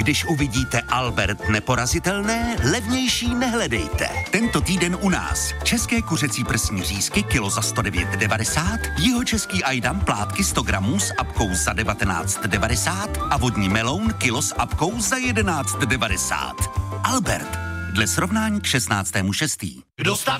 Když uvidíte Albert neporazitelné, levnější nehledejte. Tento týden u nás. České kuřecí prsní řízky kilo za 109,90, jihočeský ajdam plátky 100 gramů s apkou za 19,90 a vodní meloun kilo s apkou za 11,90. Albert. Dle srovnání k 16.6. Kdo staví